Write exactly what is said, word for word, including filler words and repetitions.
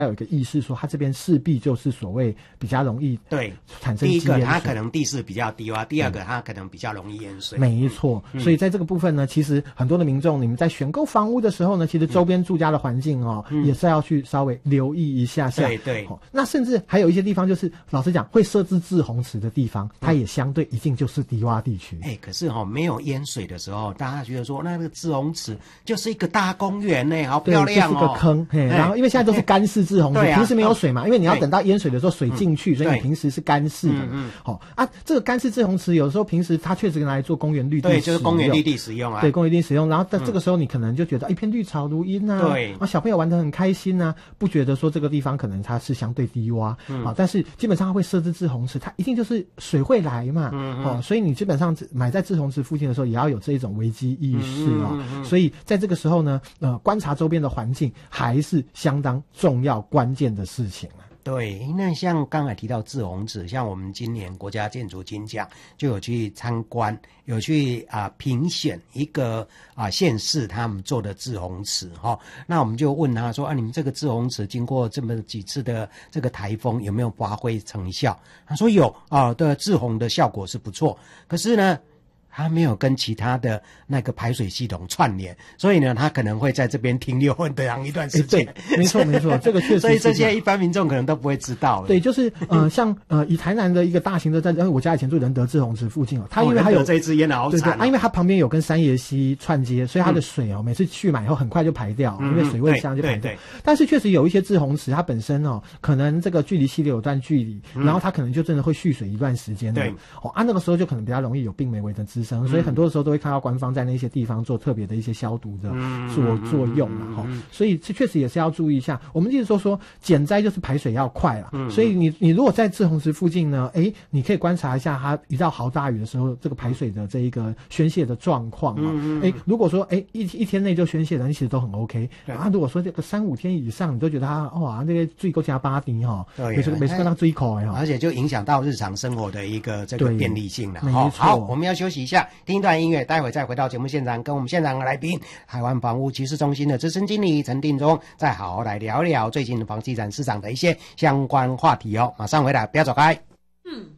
要有一个意识说，它这边势必就是所谓比较容易对产生第一个积淹水它可能地势比较低洼，第二个它可能比较容易淹水。 没错、嗯，所以在这个部分呢，其实很多的民众，你们在选购房屋的时候呢，其实周边住家的环境哦、嗯，也是要去稍微留意一下下。 对对、 哦，那甚至还有一些地方，就是老实讲，会设置滞洪池的地方，它也相对一定就是低洼地区。 哎、欸，可是哈、哦，没有淹水的时候，大家觉得说，那个滞洪池就是一个大公园呢，好漂亮哦， 就是个坑。嘿，然后因为现在都是干式滞洪池、啊，平时没有水嘛，因为你要等到淹水的时候水进去，所以你平时是干式的。嗯嗯。好、哦、啊，这个干式滞洪池有时候平时它确实拿来做公园绿地， 对，就是公园绿地使用啊。 对，公园绿地使用。然后在这个时候，你可能就觉得、嗯、一片绿草如茵啊， 对， 啊，小朋友玩得很开心啊，不觉得说这个地方可能它是相对低洼，嗯，啊，但是基本上它会设置滞洪池，它一定就是水会来嘛，嗯哦，所以你基本上买在滞洪池附近的时候，也要有这种危机意识哦、嗯嗯嗯。所以在这个时候呢，呃，观察周边的环境还是相当重要关键的事情啊。 对，那像刚才提到滞洪池，像我们今年国家建筑金奖就有去参观，有去啊、呃、评选一个啊、呃、县市他们做的滞洪池哈、哦。那我们就问他说啊，你们这个滞洪池经过这么几次的这个台风，有没有发挥成效？他说有啊，的滞洪的效果是不错，可是呢，它没有跟其他的那个排水系统串联，所以呢，它可能会在这边停留很长一段时间。 欸、对，没错没错，这个确实是。 所以这些一般民众可能都不会知道。 对，就是呃，像呃，以台南的一个大型的在，因为我家以前住仁德滞洪池附近哦，它因为它有、 哦、这一支淹得好惨、哦， 对对，啊，因为它旁边有跟三爷溪串接，所以它的水哦，嗯、每次去满以后很快就排掉，嗯、因为水位这样就排掉。但是确实有一些滞洪池，它本身哦，可能这个距离溪流有段距离，嗯、然后它可能就真的会蓄水一段时间的。对，哦，啊，那个时候就可能比较容易有病媒蚊的滋生，所以很多时候都会看到官方在那些地方做特别的一些消毒的作作用嘛，哈、嗯，所以这确实也是要注意一下。我们一直说说减灾就是排水要快啦，嗯、所以你你如果在滞洪池附近呢，哎，你可以观察一下它一到豪大雨的时候，这个排水的这一个宣泄的状况啊，哎、嗯，如果说哎一一天内就宣泄的，其实都很 OK 啊。如果说这个三五天以上，你都觉得它哇那个最够加八滴哈，没事没事跟它追口哎哈， 而且就影响到日常生活的一个这个便利性了。 没错， 好，我们要休息一下，听一段音乐，待会再回到节目现场，跟我们现场的来宾台湾房屋趋势中心的资深经理陈定中，再好好来聊聊最近的房地产市场的一些相关话题哦。马上回来，不要走开。嗯。